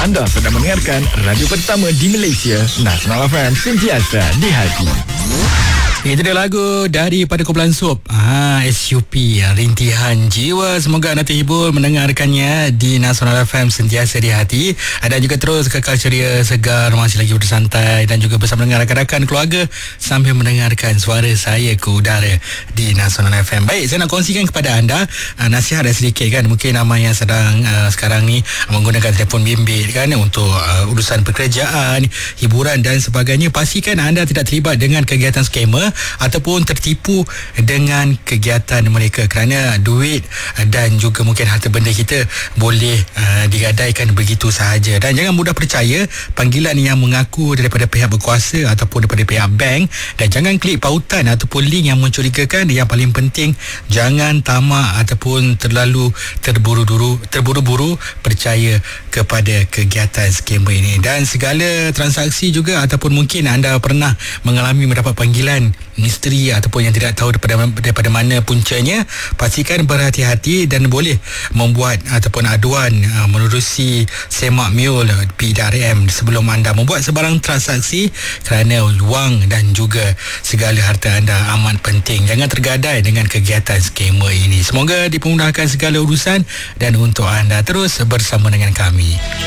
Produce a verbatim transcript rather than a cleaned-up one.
Anda sedang mendengarkan radio pertama di Malaysia, Nasional F M, sentiasa di hati. Itu dia lagu daripada kumpulan Sup, ah, S U P, Rintihan Jiwa. Semoga anda terhibur mendengarkannya di Nasional F M, sentiasa di hati. Dan juga terus kekal ceria, segar, masih lagi bersantai dan juga bersama dengan rakan-rakan keluarga sambil mendengarkan suara saya ke udara di Nasional F M. Baik, saya nak kongsikan kepada anda uh, nasihat ada sedikit kan. Mungkin ramai yang sedang uh, sekarang ni menggunakan telefon bimbit kan untuk uh, urusan pekerjaan, hiburan dan sebagainya. Pastikan anda tidak terlibat dengan kegiatan skamer ataupun tertipu dengan kegiatan mereka, kerana duit dan juga mungkin harta benda kita boleh uh, digadaikan begitu sahaja. Dan jangan mudah percaya panggilan yang mengaku daripada pihak berkuasa ataupun daripada pihak bank, dan jangan klik pautan ataupun link yang mencurigakan. Yang paling penting, jangan tamak ataupun terlalu terburu-buru terburu-buru percaya kepada kegiatan skamer ini. Dan segala transaksi juga, ataupun mungkin anda pernah mengalami mendapat panggilan misteri ataupun yang tidak tahu daripada, daripada mana puncanya, pastikan berhati-hati dan boleh membuat ataupun aduan uh, menerusi semak miul P D R M sebelum anda membuat sebarang transaksi, kerana wang dan juga segala harta anda amat penting. Jangan tergadai dengan kegiatan skamer ini. Semoga dipermudahkan segala urusan dan untuk anda terus bersama dengan kami.